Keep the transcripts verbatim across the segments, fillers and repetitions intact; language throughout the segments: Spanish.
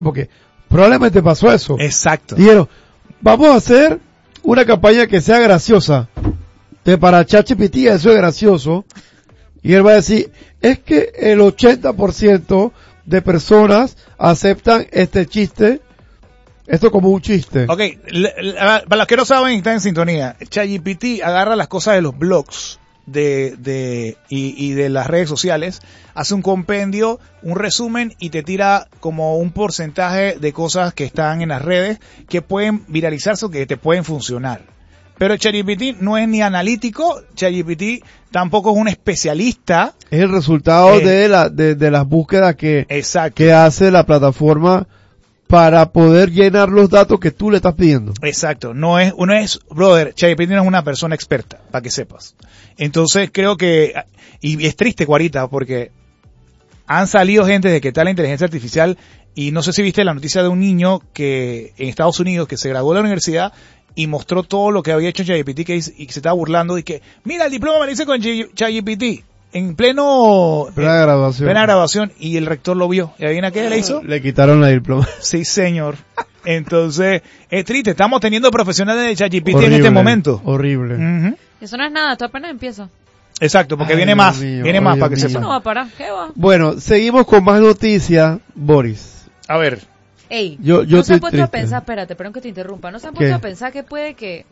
porque probablemente pasó eso. Exacto. Dijeron, vamos a hacer una campaña que sea graciosa. De para ChatGPT eso es gracioso. Y él va a decir, es que el ochenta por ciento de personas aceptan este chiste, esto como un chiste. Ok, la, la, para los que no saben y están en sintonía, ChatGPT agarra las cosas de los blogs de, de, y, y de las redes sociales, hace un compendio, un resumen y te tira como un porcentaje de cosas que están en las redes que pueden viralizarse o que te pueden funcionar. Pero ChatGPT no es ni analítico, ChatGPT tampoco es un especialista. Es el resultado eh, de, la, de, de las búsquedas que, exacto. que hace la plataforma para poder llenar los datos que tú le estás pidiendo. Exacto, no es, uno es, brother, ChatGPT no es una persona experta, para que sepas. Entonces creo que, y es triste, Guarita, porque han salido gente de que está la inteligencia artificial, y no sé si viste la noticia de un niño que en Estados Unidos que se graduó de la universidad y mostró todo lo que había hecho ChatGPT que, y se estaba burlando y que, mira, el diploma me lo hice con ChatGPT en pleno plena eh, graduación. plena graduación y el rector lo vio. ¿Y adivina qué le hizo? Le quitaron la diploma. Sí, señor. Entonces, es triste. Estamos teniendo profesionales de ChatGPT Horrible, en este momento. Horrible. Uh-huh. Eso no es nada, esto apenas empieza. Exacto, porque Ay, viene Dios más, mío, viene oh, más Dios para que mío. Eso sepan. no va a parar, ¿qué va? Bueno, seguimos con más noticias, Boris. A ver, Ey, Yo- yo no se han estoy puesto a triste. pensar, espérate, perdón que te interrumpa, no se han ¿Qué? puesto a pensar que puede que,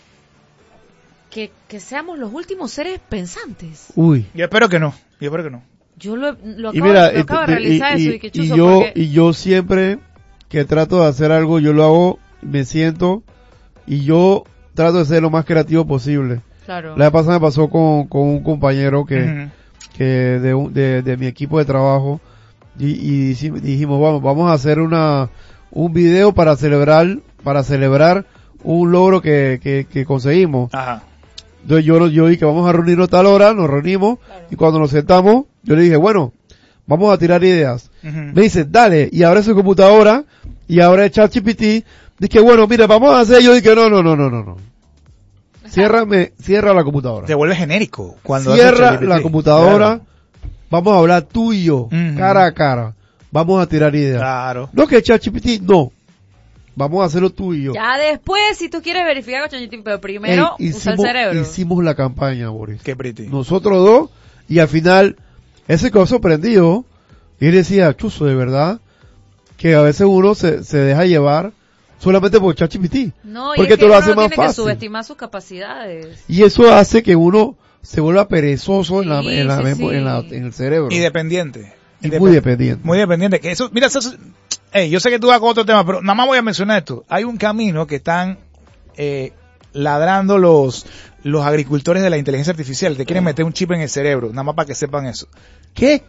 que, que seamos los últimos seres pensantes. Uy. yo espero que no, yo espero que no. Yo lo, lo Y acabo, mira, lo acabo de y- realizar y- eso y que y chuzo yo, porque... y yo siempre que trato de hacer algo, yo lo hago, me siento, y yo trato de ser lo más creativo posible. Claro. La vez pasada me pasó con, con un compañero que, Uh-huh. que de, un- de, de mi equipo de trabajo, y, y dici- dijimos, vamos, vamos a hacer una, un video para celebrar, para celebrar un logro que, que, que conseguimos. Ajá. Entonces yo, yo dije que vamos a reunirnos a tal hora, nos reunimos, Claro. y cuando nos sentamos, yo le dije, bueno, vamos a tirar ideas. Uh-huh. Me dice, dale, y abre su computadora, y abre ChatGPT, dije, bueno, mira, vamos a hacer, yo dije, no, no, no, no, no, no. Ciérrame, cierra la computadora. Te vuelve genérico cuando Cierra haces ChatGPT. la computadora, Claro. vamos a hablar tú y yo, Ujú. cara a cara, vamos a tirar ideas. Claro. No que ChatGPT, no. Vamos a hacerlo tú y yo. Ya después, si tú quieres verificar con ChatGPT, pero primero Ey, usa el hicimos, cerebro. hicimos la campaña, Boris. Qué pretty. Nosotros dos, y al final, ese quedó sorprendido, y él decía, chuzo, de verdad, que a veces uno se, se deja llevar solamente por ChatGPT. No, y porque es que te lo uno hace no más tiene que fácil. subestimar sus capacidades. Y eso hace que uno se vuelva perezoso en, la, Sí, en, la sí, memo- sí. en, la- en el cerebro. Y dependiente. Y Independ- muy dependiente. Muy dependiente. Que eso, mira, eso, hey, yo sé que tú vas con otro tema, pero nada más voy a mencionar esto. Hay un camino que están eh, ladrando los los agricultores de la inteligencia artificial. Te quieren meter un chip en el cerebro, nada más para que sepan eso. ¿Qué?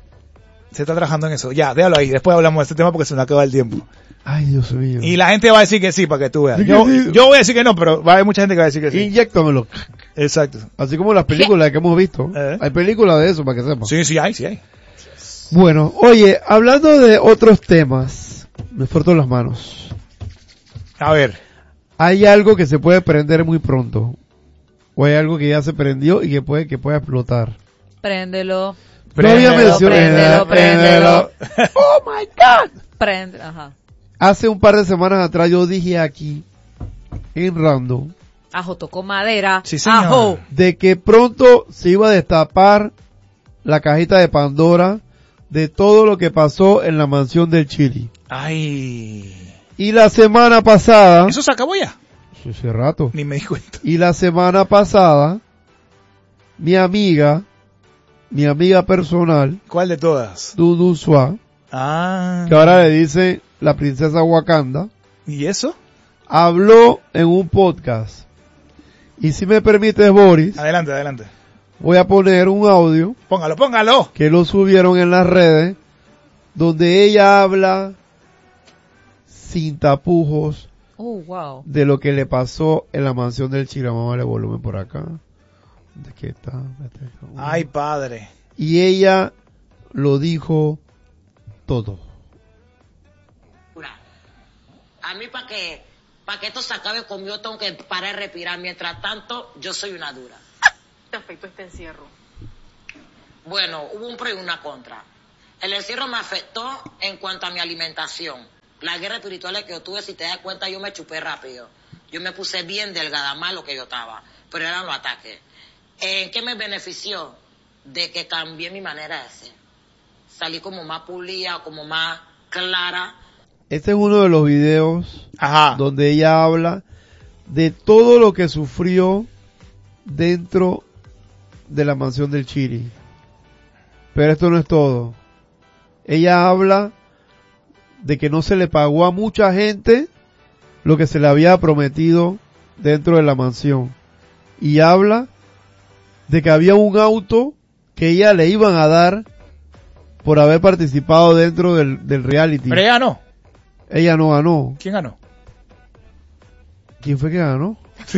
Se está trabajando en eso. Ya, déjalo ahí. Después hablamos de este tema porque se nos acaba el tiempo. Ay, Dios mío. Y la gente va a decir que sí, para que tú veas. Sí que Yo, sí. yo voy a decir que no, pero va a haber mucha gente que va a decir que sí. Inyéctamelo. Exacto. Así como las películas que hemos visto. ¿Eh? Hay películas de eso, para que sepan. Sí, sí hay, sí hay. Bueno, oye, hablando de otros temas, me froto las manos. A ver. Hay algo que se puede prender muy pronto. O hay algo que ya se prendió y que puede, que pueda explotar. Préndelo, No había Préndelo, mencionado- préndelo, préndelo. Oh my God. prende, ajá. Hace un par de semanas atrás yo dije aquí, en Random, Ajo tocó madera. Sí, señor. Ajo. de que pronto se iba a destapar la cajita de Pandora de todo lo que pasó en la mansión del Chili. Ay. Y la semana pasada, ¿Eso se acabó ya? hace rato, Ni me di cuenta. y la semana pasada, mi amiga, mi amiga personal, ¿Cuál de todas? Dudu Sua, Ah. que ahora le dice la princesa Wakanda, ¿Y eso? habló en un podcast. Y si me permites, Boris, Adelante, adelante. voy a poner un audio Póngalo, póngalo. que lo subieron en las redes, donde ella habla sin tapujos Oh, wow. de lo que le pasó en la mansión del Chile. Vamos a darle volumen por acá. ¿De qué está? Ay, padre. Y ella lo dijo todo. A mí para que, para que esto se acabe conmigo tengo que parar de respirar. Mientras tanto, yo soy una dura. ¿Te afectó este encierro? Bueno, hubo un pro y una contra. El encierro me afectó en cuanto a mi alimentación. Las guerras espirituales que yo tuve, si te das cuenta, yo me chupé rápido. Yo me puse bien delgada, más lo que yo estaba. Pero eran los ataques. ¿En qué me benefició? De que cambié mi manera de ser. Salí como más pulida, como más clara. Este es uno de los videos Ajá. donde ella habla de todo lo que sufrió dentro de la mansión del Chiri. Pero esto no es todo. Ella habla de que no se le pagó a mucha gente lo que se le había prometido dentro de la mansión. Y habla de que había un auto que ella le iban a dar por haber participado dentro del, del reality. Pero ella no. Ella no ganó. ¿Quién ganó? ¿Quién fue que ganó?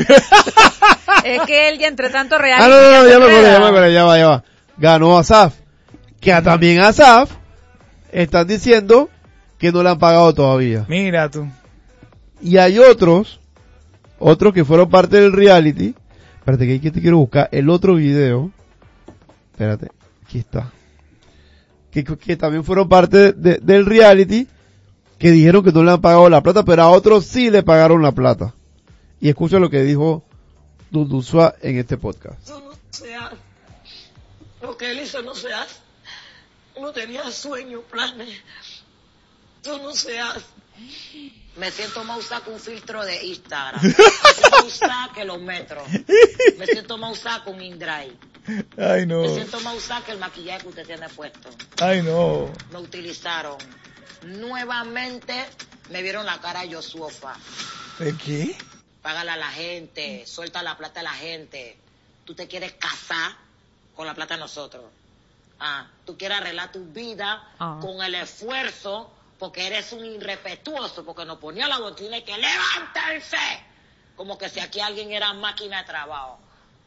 Es que él ya entre tanto real. Ah, no, no, no, ya me acuerdo, ya me acuerdo, ya va, ya va. Ganó Asaf. Que a- también a Asaf están diciendo que no le han pagado todavía. Mira tú. Y hay otros, otros que fueron parte del reality. Espérate, que, que te quiero buscar el otro video. Espérate, aquí está. Que, que también fueron parte de- del reality, que dijeron que no le han pagado la plata, pero a otros sí le pagaron la plata. Y escucha lo que dijo Dundusua en este podcast. Eso no se hace. Lo que él hizo no se hace. Uno tenía sueños, planes. Eso no se hace. Me siento más usada que un filtro de Instagram. Me siento más usada que los metros. Me siento más usada que un InDrive. Ay, no. Me siento más usada que el maquillaje que usted tiene puesto. Ay, no. Me utilizaron. Nuevamente me vieron la cara de Yosuofa. ¿De qué? Págale a la gente, suelta la plata a la gente. Tú te quieres casar con la plata de nosotros. Ah, tú quieres arreglar tu vida Ah. con el esfuerzo, porque eres un irrespetuoso, porque nos ponía la doctrina y que levántense, como que si aquí alguien era máquina de trabajo.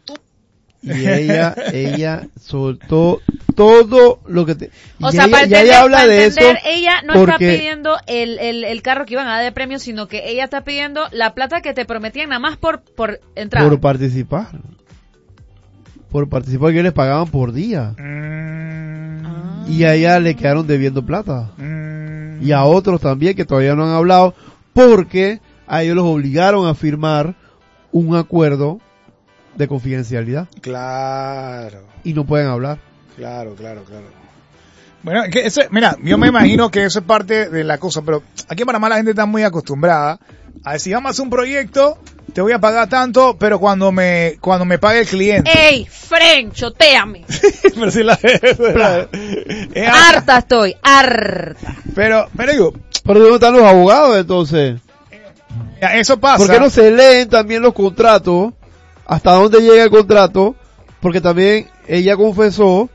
Y ella, ella soltó todo lo que te... O y sea, ella, para y entender, ella habla para de entender, eso ella no porque- está pidiendo el, el, el carro que iban a dar de premio, sino que ella está pidiendo la plata que te prometían nada más por, por entrar. por participar. Por participar, que les pagaban por día. Mm, Ah. Y a ella le quedaron debiendo plata. mm. Y a otros también que todavía no han hablado, porque a ellos los obligaron a firmar un acuerdo de confidencialidad Claro, y no pueden hablar. claro, claro, claro. Bueno, que eso, mira, yo me imagino que eso es parte de la cosa, pero aquí en Panamá la gente está muy acostumbrada a decir, vamos a hacer un proyecto, te voy a pagar tanto, pero cuando me cuando me pague el cliente. ¡Ey, Fren, chotéame! Pero si la- es- Harta estoy, harta. pero, pero digo, Pero ¿dónde están los abogados entonces? eso pasa. ¿Por qué no se leen también los contratos? ¿Hasta dónde llega el contrato? Porque también ella confesó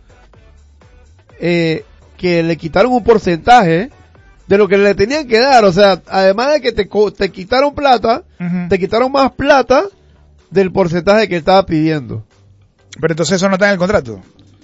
eh, que le quitaron un porcentaje de lo que le tenían que dar. O sea, además de que te, co- te quitaron plata, Ujú. te quitaron más plata del porcentaje que estaba pidiendo. Pero entonces eso no está en el contrato.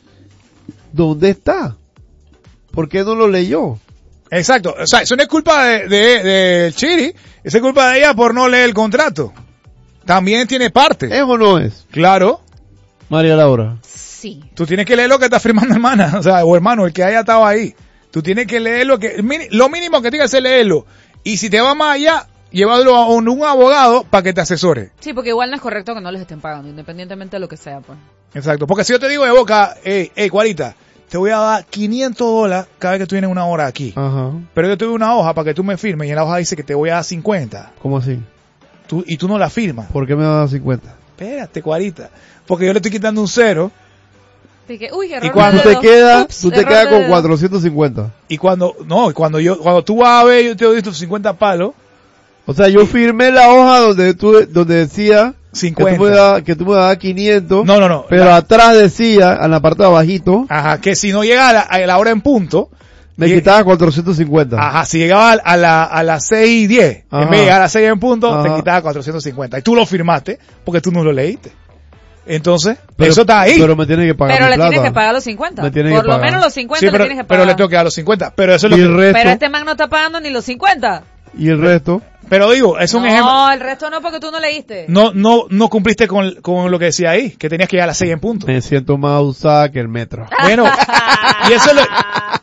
¿Dónde está? ¿Por qué no lo leyó? Exacto. O sea, eso no es culpa de, de, de Chiri, eso es culpa de ella por no leer el contrato. También tiene parte. ¿Es o no es? Claro. María Laura. Sí. Tú tienes que leer lo que está firmando hermana, o sea, o hermano, el que haya estado ahí. Tú tienes que leer lo que, mini- lo mínimo que tienes que hacer es leerlo. Y si te va más allá, llévalo a un, un abogado para que te asesore. Sí, porque igual no es correcto que no les estén pagando, independientemente de lo que sea, pues. Exacto. Porque si yo te digo de boca, hey, hey, Cuarita, te voy a dar quinientos dólares cada vez que tú vienes una hora aquí. Ajá. Pero yo te doy una hoja para que tú me firmes y en la hoja dice que te voy a dar cincuenta. ¿Cómo así? Tú, y tú no la firmas. ¿Por qué me va a dar cincuenta? Espérate, Cuarita. Porque yo le estoy quitando un cero. Así que, uy, error Y cuando de Tú te dedo. quedas, Ups, tú te error quedas de con dedo. cuatrocientos cincuenta. Y cuando, no, cuando yo, cuando tú vas a ver, yo te doy tus cincuenta palos. O sea, yo firmé la hoja donde tú, donde decía cincuenta. que tú me dabas, que tú me dabas quinientos. No, no, no. Pero La- atrás decía, en la parte de abajito, Ajá, que si no llega a la, a la hora en punto, me y- quitaba cuatrocientos cincuenta. ajá, si llegaba a, a la, a las seis y diez, en Ajá. vez de llegar a las seis en punto, Ajá. te quitaba cuatrocientos cincuenta. Y tú lo firmaste, porque tú no lo leíste. Entonces, Pero- eso está ahí. Pero me tiene que pagar Pero mi le plata. tienes que pagar los cincuenta. Me tiene Por que lo pagar. menos los cincuenta Sí, le pero, tienes que pero pagar. le tengo que dar los cincuenta. Pero eso es lo Y que, el resto, Pero este man no está pagando ni los cincuenta. y el resto, pero digo, es un no, ejemplo. el resto no, porque tú no leíste. No, no, no cumpliste con, con lo que decía ahí, que tenías que llegar a las seis en punto. me siento más usada que el metro. Bueno, y eso es lo,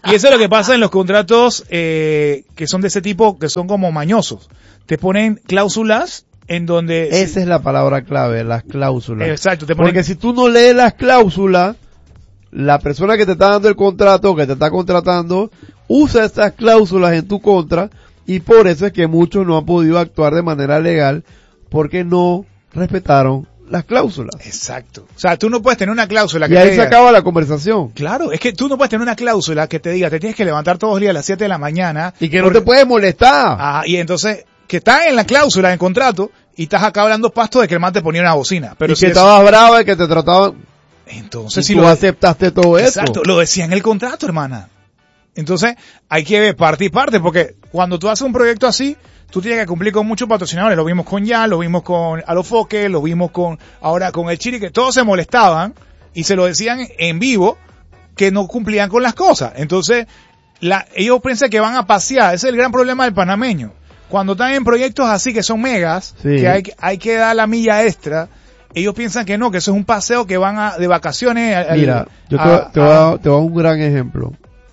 Y eso es lo que pasa en los contratos eh, que son de ese tipo, que son como mañosos. Te ponen cláusulas en donde... Esa es la palabra clave, las cláusulas. Exacto. Te ponen, Porque si tú no lees las cláusulas, la persona que te está dando el contrato, que te está contratando, usa esas cláusulas en tu contra, y por eso es que muchos no han podido actuar de manera legal, porque no respetaron las cláusulas. Exacto. O sea, tú no puedes tener una cláusula que Y te ahí diga... se acaba la conversación. Claro, es que tú no puedes tener una cláusula que te diga, te tienes que levantar todos los días a las siete de la mañana. Y que porque- no te puedes molestar. Ah, y entonces, que está en la cláusula, en el contrato, y estás acá hablando pasto de que el man te ponía una bocina. Pero y si que eso- estabas brava y que te trataban. Entonces, Y si tú lo aceptaste todo eso. Exacto, lo decía en el contrato, hermana. Entonces, hay que ver parte y parte, porque cuando tú haces un proyecto así, tú tienes que cumplir con muchos patrocinadores. Lo vimos con Ya, lo vimos con Alofoque, lo vimos con, ahora con el Chiri, que todos se molestaban y se lo decían en vivo que no cumplían con las cosas. Entonces, la, ellos piensan que van a pasear. Ese es el gran problema del panameño. Cuando están en proyectos así que son megas, Sí. que hay, hay que dar la milla extra, ellos piensan que no, que eso es un paseo que van a, de vacaciones. al- Mira, yo te, a- voy- te voy a, a- dar- te voy a dar un gran ejemplo.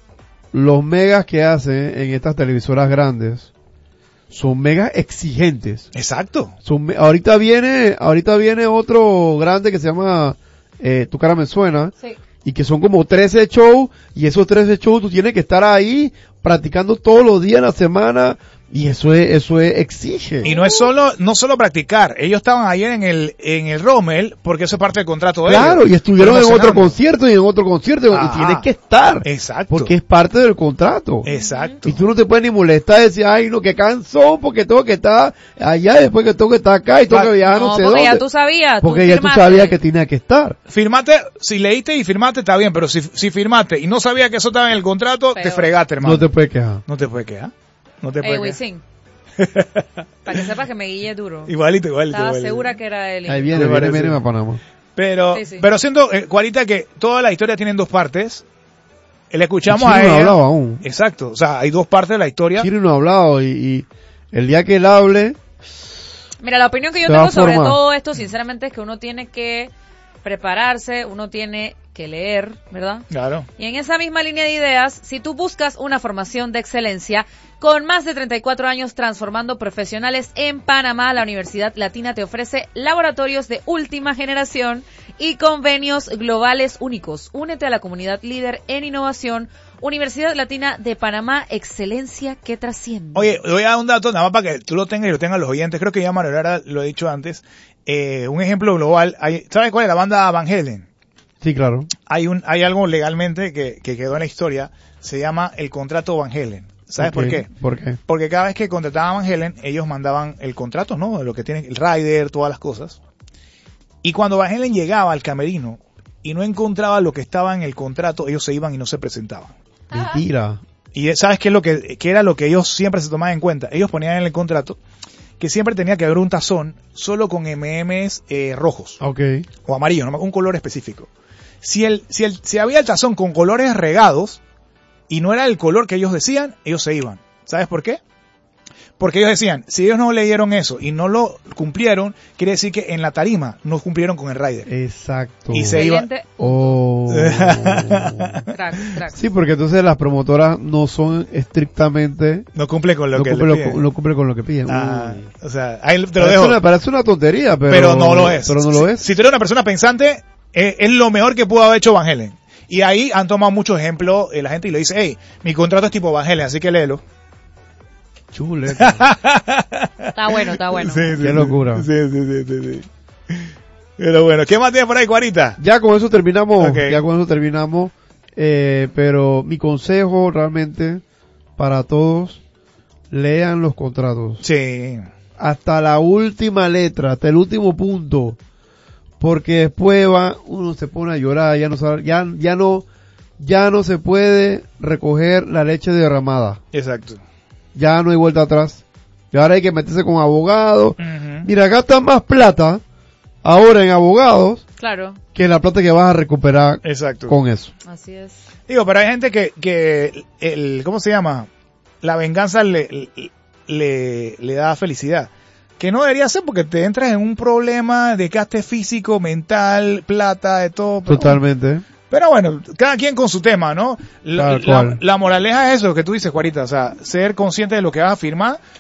Los megas que hacen en estas televisoras grandes son megas exigentes. Exacto. Son me- ahorita viene, ahorita viene otro grande que se llama eh, Tu cara me suena, Sí. y que son como trece shows, y esos trece shows tú tienes que estar ahí practicando todos los días en la semana, y eso es, eso es, exige. Y no es solo, no solo practicar. Ellos estaban ayer en el, en el Rommel, porque eso es parte del contrato de Claro, ellos. y estuvieron en otro Promocionando. concierto y en otro concierto, Ajá. y tienes que estar. Exacto. Porque es parte del contrato. Exacto. Y tú no te puedes ni molestar y decir, ay, no, que cansón, porque tengo que estar allá, y después que tengo que estar acá, y tengo Ah, que viajar no, No, sé porque dónde. ya tú sabías. tú Porque ya tú firmaste. sabías que tenía que estar. Firmate, si leíste y firmaste está bien, pero si, si firmaste y no sabías que eso estaba en el contrato, te Peor. fregaste, hermano. No te puedes quejar. No te puedes quedar. No te Ey, puedes quedar. Wisin. Para que sepas que me guillé duro. Igualito, igualito. Estaba igualito. segura que era él. Ahí viene, ¿Te viene, parece? viene a Panamá. Pero, Sí, sí. pero siento, eh, Cuarita, que toda la historia tiene dos partes. Eh, Le escuchamos Chiri a no ha ella. hablado aún. Exacto. O sea, hay dos partes de la historia. Chiri no ha hablado, y, y el día que él hable, Mira, la opinión que yo Se va tengo a sobre formar. todo esto, sinceramente, es que uno tiene que prepararse, uno tiene que leer, ¿verdad? Claro. Y en esa misma línea de ideas, si tú buscas una formación de excelencia con más de treinta y cuatro años transformando profesionales en Panamá, la Universidad Latina te ofrece laboratorios de última generación y convenios globales únicos. Únete a la comunidad líder en innovación. Universidad Latina de Panamá, excelencia que trasciende. Oye, voy a dar un dato nada más para que tú lo tengas y lo tengan los oyentes. Creo que ya Manuel Lara lo he dicho antes. Eh, un ejemplo global. Hay, ¿sabes cuál es la banda Van Halen? sí, claro. Hay un, hay algo legalmente que, que quedó en la historia. Se llama el contrato Van Halen. ¿Sabes Ok, por qué? ¿Por qué? Porque cada vez que contrataban a Van Halen, ellos mandaban el contrato, ¿no? De lo que tiene el rider, todas las cosas. Y cuando Van Halen llegaba al camerino y no encontraba lo que estaba en el contrato, ellos se iban y no se presentaban. Mentira. Y ¿sabes qué es lo que, qué era lo que ellos siempre se tomaban en cuenta? Ellos ponían en el contrato que siempre tenía que haber un tazón solo con eme emes eh, rojos Ok. o amarillos, ¿no? Un color específico. Si el, si el, si había el tazón con colores regados y no era el color que ellos decían, ellos se iban. ¿Sabes por qué? Porque ellos decían, si ellos no leyeron eso y no lo cumplieron, quiere decir que en la tarima no cumplieron con el rider. Exacto. Y se iba- Excelente. Oh. Crack, crack. Sí, porque entonces las promotoras no son estrictamente, No cumple con lo no que cumple, le lo, piden. no cumple con lo que piden. Ah, Uy. o sea, ahí te lo Parece dejo. una, parece una tontería, pero, pero no lo es. Pero no lo es. Si, si tú eres una persona pensante, eh, es lo mejor que pudo haber hecho Van Halen. Y ahí han tomado muchos ejemplos eh, la gente y le dice, hey, mi contrato es tipo Van Halen, así que léelo. Chule. Está bueno, está bueno. Qué locura. Sí, sí, sí, sí, sí. Pero bueno, ¿qué más tienes por ahí, Cuarita? Ya con eso terminamos, Ok. ya con eso terminamos, eh, pero mi consejo realmente para todos, lean los contratos. Sí. Hasta la última letra, hasta el último punto, porque después va, uno se pone a llorar, ya no sabe, ya, ya no, ya no se puede recoger la leche derramada, Exacto. ya no hay vuelta atrás, y ahora hay que meterse con abogados, Ujú. mira, gastan más plata ahora en abogados Claro, que en la plata que vas a recuperar Exacto. con eso. así es. Digo, pero hay gente que, que el, ¿cómo se llama? La venganza le, le, le da felicidad. Que no debería ser porque te entras en un problema de gaste físico, mental, plata, de todo. Pero, Totalmente. Pero bueno, cada quien con su tema, ¿no? La, la, la moraleja es eso que tú dices, Juanita, o sea, ser consciente de lo que vas a firmar,